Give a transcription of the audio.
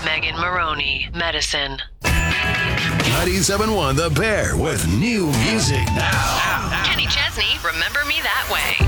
Megan Maroney, Medicine. 97.1 The Bear with new music now. Kenny Chesney, Remember Me That Way.